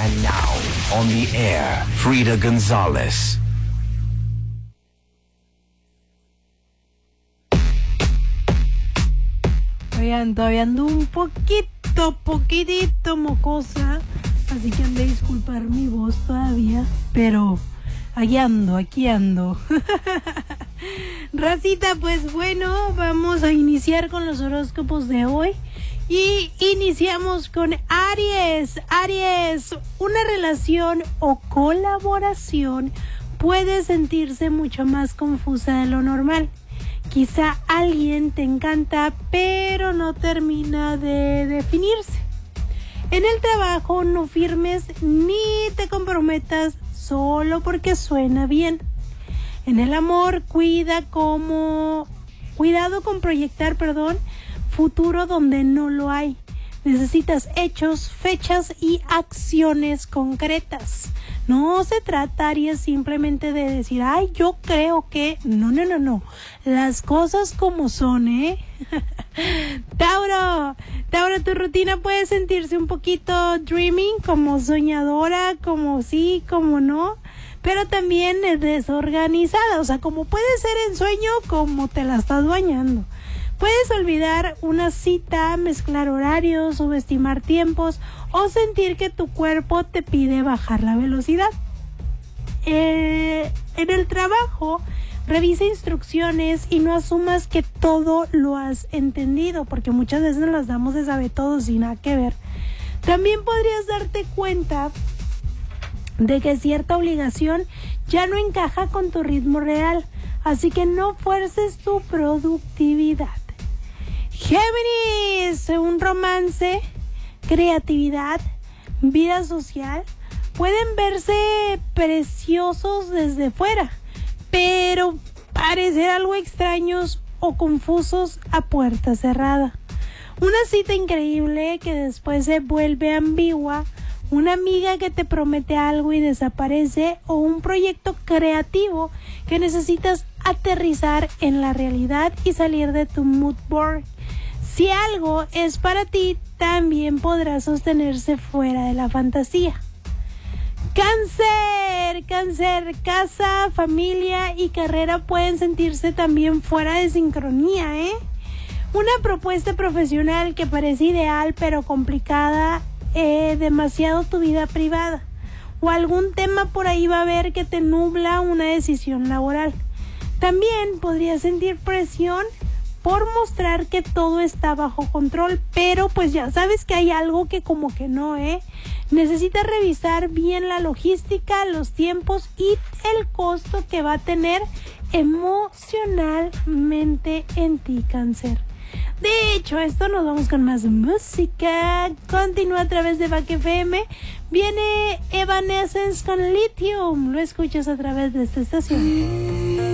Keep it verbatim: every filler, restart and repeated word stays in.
And now, on the air, Frida González. Oigan, todavía ando un poquito, poquitito mocosa, así que han de disculpar mi voz todavía, pero aquí ando, aquí ando. Racita, pues bueno, vamos a iniciar con los horóscopos de hoy. Y iniciamos con Aries. Aries, una relación o colaboración puede sentirse mucho más confusa de lo normal. Quizá alguien te encanta, pero no termina de definirse. En el trabajo no firmes ni te comprometas solo porque suena bien. En el amor, cuida como, cuidado con proyectar, perdón, futuro donde no lo hay. Necesitas hechos, fechas y acciones concretas. No se trata, Aries, simplemente de decir, ay, yo creo que... No, no, no, no. Las cosas como son, ¿eh? Tauro. Tauro, tu rutina puede sentirse un poquito dreaming, como soñadora, como sí, como no. Pero también es desorganizada. O sea, como puede ser en sueño, como te la estás bañando. Puedes olvidar una cita, mezclar horarios, subestimar tiempos o sentir que tu cuerpo te pide bajar la velocidad. Eh, en el trabajo, revisa instrucciones y no asumas que todo lo has entendido, porque muchas veces nos las damos de sabe todo sin nada que ver. También podrías darte cuenta de que cierta obligación ya no encaja con tu ritmo real, así que no fuerces tu productividad. Géminis, un romance, creatividad, vida social pueden verse preciosos desde fuera, pero parecer algo extraños o confusos a puerta cerrada. Una cita increíble que después se vuelve ambigua, una amiga que te promete algo y desaparece, o un proyecto creativo que necesitas aterrizar en la realidad y salir de tu mood board. Si algo es para ti, también podrá sostenerse fuera de la fantasía. Cáncer, cáncer, casa, familia y carrera pueden sentirse también fuera de sincronía, ¿eh? Una propuesta profesional que parece ideal pero complicada, eh, demasiado tu vida privada. O algún tema por ahí va a haber que te nubla una decisión laboral. También podrías sentir presión por mostrar que todo está bajo control, pero pues ya sabes que hay algo que como que no, ¿eh? Necesitas revisar bien la logística, los tiempos y el costo que va a tener emocionalmente en ti, Cáncer. De hecho, esto nos vamos con más música. Continúa a través de Back F M. Viene Evanescence con Lithium. Lo escuchas a través de esta estación.